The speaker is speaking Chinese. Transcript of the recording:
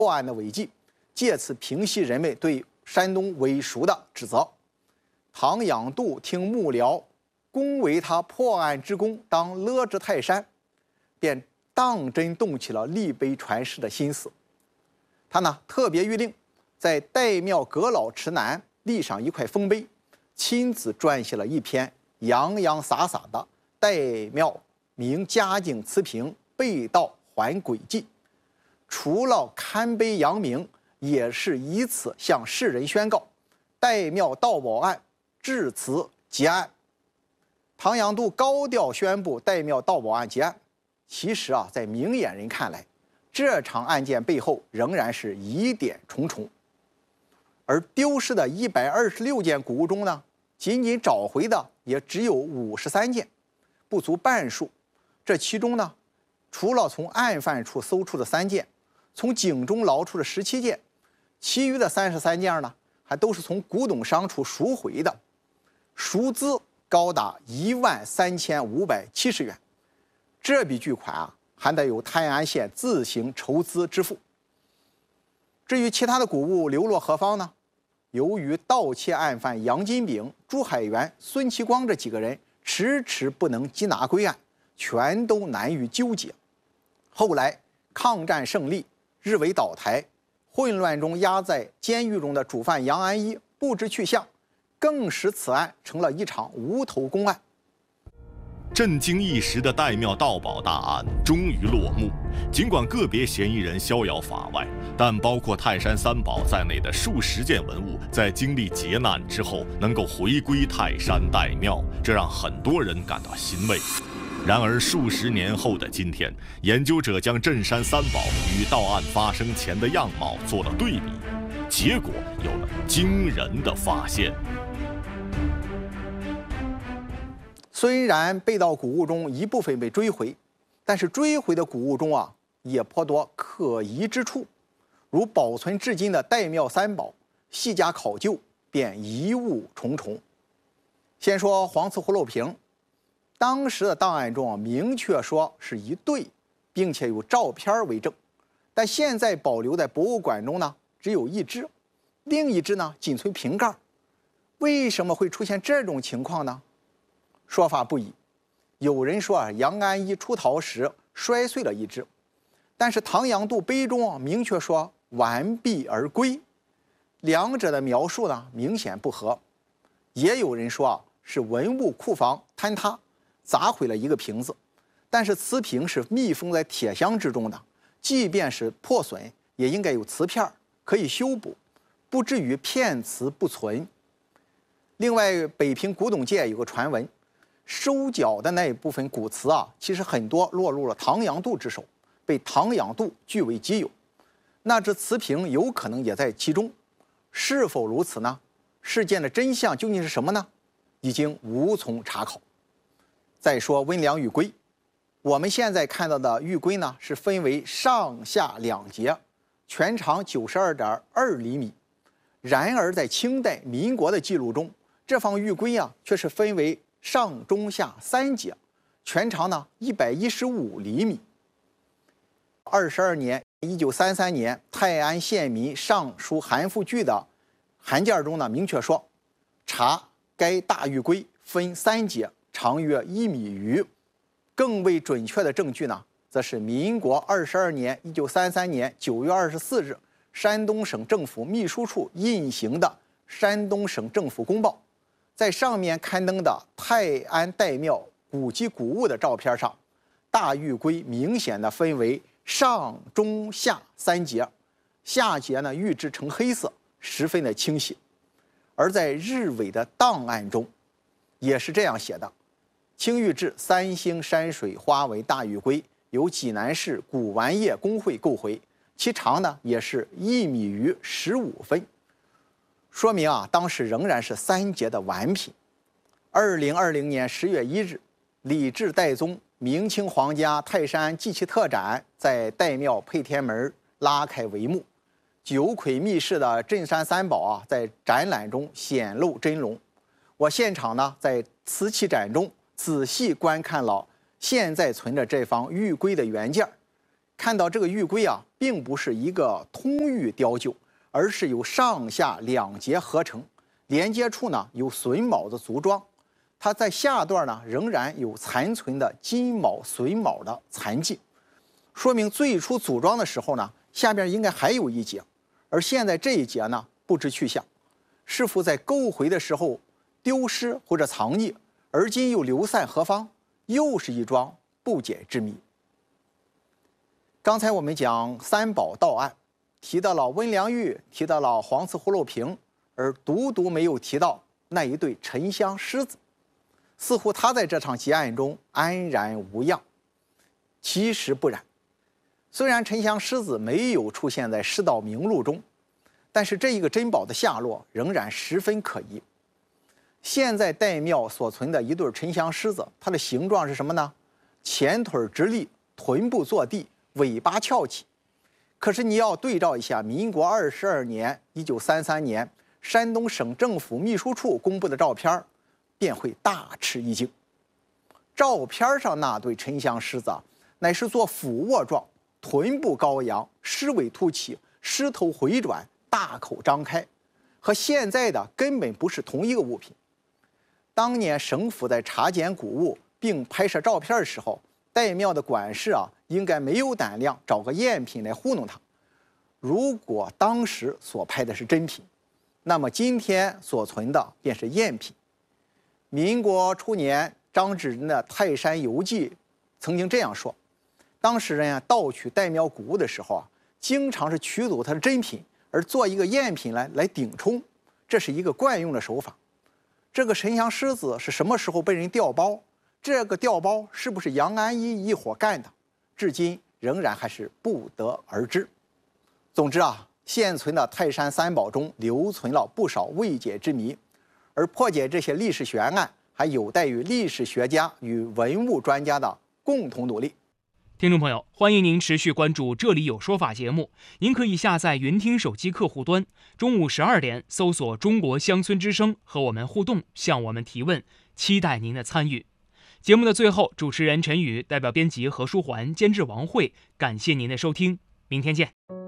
破案的违纪，借此平息人们对山东伪蜀的指责。唐养度听幕僚恭维他破案之功当勒之泰山，便当真动起了立碑传世的心思。他呢特别谕令，在岱庙阁老池南立上一块丰碑，亲自撰写了一篇洋洋洒洒的岱庙明嘉靖词评背道还轨记。除了刊碑扬名，也是以此向世人宣告岱庙盗宝案至此结案。唐养度高调宣布岱庙盗宝案结案，其实在明眼人看来，这场案件背后仍然是疑点重重。而丢失的126件古物中呢，仅仅找回的也只有53件，不足半数。这其中呢，除了从案犯处搜出的3件，从井中捞出的17件，其余的33件呢，还都是从古董商处赎回的，赎资高达13570元。这笔巨款还得由泰安县自行筹资支付。至于其他的古物流落何方呢？由于盗窃案犯杨金炳、朱海元、孙其光这几个人迟迟不能缉拿归案，全都难于纠结。后来抗战胜利，日伪倒台，混乱中压在监狱中的主犯杨安一不知去向，更使此案成了一场无头公案。 震惊一时的岱庙盗宝大案终于落幕。尽管个别嫌疑人逍遥法外，但包括泰山三宝在内的数十件文物，在经历劫难之后能够回归泰山岱庙，这让很多人感到欣慰。然而数十年后的今天，研究者将镇山三宝与盗案发生前的样貌做了对比，结果有了惊人的发现。 虽然被盗古物中一部分被追回，但是追回的古物中也颇多可疑之处，如保存至今的岱庙三宝，细加考究便疑雾重重。先说黄瓷葫芦瓶，当时的档案中明确说是一对，并且有照片为证，但现在保留在博物馆中呢，只有一只，另一只呢仅存瓶盖。为什么会出现这种情况呢？说法不一，有人说杨安一出逃时摔碎了一只，但是唐养度碑中明确说完璧而归，两者的描述呢明显不合。也有人说是文物库房坍塌砸毁了一个瓶子，但是瓷瓶是密封在铁箱之中的，即便是破损也应该有瓷片可以修补，不至于片瓷不存。另外，北平古董界有个传闻，收缴的那一部分古瓷其实很多落入了唐养度之手，被唐养度据为己有。那只瓷瓶有可能也在其中，是否如此呢？事件的真相究竟是什么呢？已经无从查考。再说温良玉龟，我们现在看到的玉龟呢，是分为上下两节，全长92.2厘米。然而在清代民国的记录中，这方玉龟却是分为上中下3节，全长呢115厘米。22年，1933年，泰安县民上书韩复榘的函件中呢，明确说，查该大玉龟分3节，长约1米余。更为准确的证据呢，则是民国22年1933年9月24日，山东省政府秘书处印行的山东省政府公报。在上面刊登的泰安岱庙古籍古物的照片上，大玉龟明显的分为上中下3节，下节呢玉质呈黑色，十分的清晰。而在日伪的档案中也是这样写的，青玉制3星山水花纹大玉龟由济南市古玩业工会购回，其长呢也是1米余15分，说明当时仍然是3节的完品。2020年10月1日，李治代宗明清皇家泰山祭器特展在岱庙配天门拉开帷幕，九魁密室的镇山三宝在展览中显露真容。我现场呢在瓷器展中仔细观看了现在存着这方玉龟的原件，看到这个玉龟并不是一个通玉雕就，而是由上下两节合成，连接处呢有榫卯的组装，它在下段呢仍然有残存的金卯榫卯的残迹，说明最初组装的时候呢，下边应该还有一节，而现在这一节呢不知去向，是否在购回的时候丢失或者藏匿，而今又流散何方，又是一桩不解之谜。刚才我们讲三宝到案，提到了温良玉，提到了黄瓷葫芦瓶，而独独没有提到那一对沉香狮子，似乎他在这场劫案中安然无恙。其实不然，虽然沉香狮子没有出现在世道名录中，但是这一个珍宝的下落仍然十分可疑。现在岱庙所存的一对沉香狮子，它的形状是什么呢？前腿直立，臀部坐地，尾巴翘起。可是你要对照一下民国22年1933年山东省政府秘书处公布的照片，便会大吃一惊。照片上那对沉香狮子乃是做俯卧状，臀部高扬，狮尾凸起，狮头回转，大口张开，和现在的根本不是同一个物品。当年省府在查检古物并拍摄照片的时候，岱庙的管事应该没有胆量找个赝品来糊弄他。如果当时所拍的是真品，那么今天所存的便是赝品。民国初年，张志仁的《泰山游记》曾经这样说：当事人盗取岱庙古物的时候经常是取走它的真品，而做一个赝品来顶充，这是一个惯用的手法。这个沉香狮子是什么时候被人调包？这个调包是不是杨安一一伙干的？至今仍然还是不得而知。总之现存的泰山三宝中留存了不少未解之谜，而破解这些历史悬案还有待于历史学家与文物专家的共同努力。 听众朋友，欢迎您持续关注《这里有说法》节目。您可以下载云听手机客户端，中午12点搜索中国乡村之声和我们互动，向我们提问，期待您的参与。节目的最后，主持人陈宇代表编辑何书桓、监制王慧，感谢您的收听，明天见。